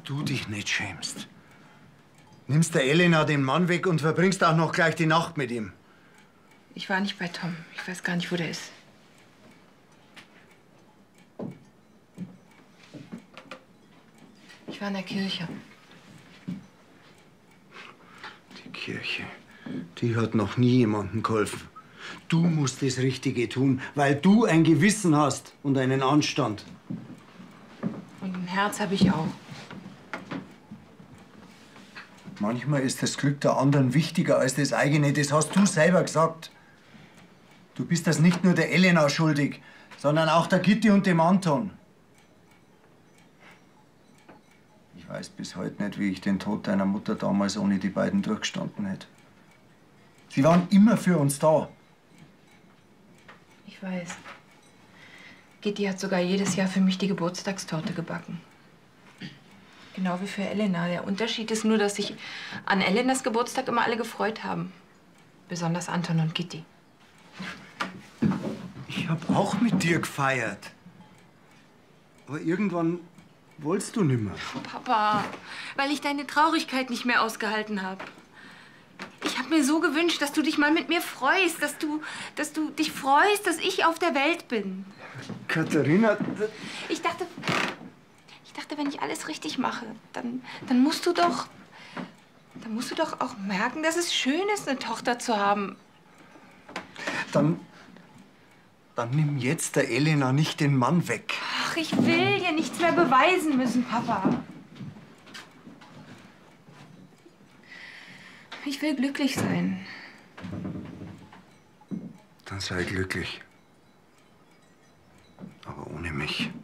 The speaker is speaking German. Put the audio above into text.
du dich nicht schämst. Nimmst der Elena den Mann weg und verbringst auch noch gleich die Nacht mit ihm. Ich war nicht bei Tom. Ich weiß gar nicht, wo der ist. Ich war in der Kirche. Die Kirche, die hat noch nie jemandem geholfen. Du musst das Richtige tun, weil du ein Gewissen hast und einen Anstand. Und ein Herz habe ich auch. Manchmal ist das Glück der anderen wichtiger als das eigene. Das hast du selber gesagt. Du bist das nicht nur der Elena schuldig, sondern auch der Gitti und dem Anton. Ich weiß bis heute nicht, wie ich den Tod deiner Mutter damals ohne die beiden durchgestanden hätte. Sie waren immer für uns da. Ich weiß. Gitti hat sogar jedes Jahr für mich die Geburtstagstorte gebacken. Genau wie für Elena. Der Unterschied ist nur, dass sich an Elenas Geburtstag immer alle gefreut haben. Besonders Anton und Gitti. Ich hab auch mit dir gefeiert. Aber irgendwann wolltest du nimmer. Papa, weil ich deine Traurigkeit nicht mehr ausgehalten habe. Ich habe mir so gewünscht, dass du dich mal mit mir freust, dass du dich freust, dass ich auf der Welt bin. Katharina... Ich dachte, wenn ich alles richtig mache, dann musst du doch auch merken, dass es schön ist, eine Tochter zu haben. Dann nimm jetzt der Elena nicht den Mann weg. Ach, ich will dir nichts mehr beweisen müssen, Papa. Ich will glücklich sein. Dann sei glücklich. Aber ohne mich.